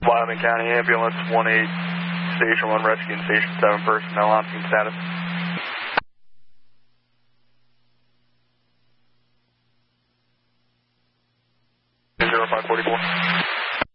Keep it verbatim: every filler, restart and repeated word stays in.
Wyoming County Ambulance one eight, Station one rescuing Station seven personnel on scene status. zero five forty-four.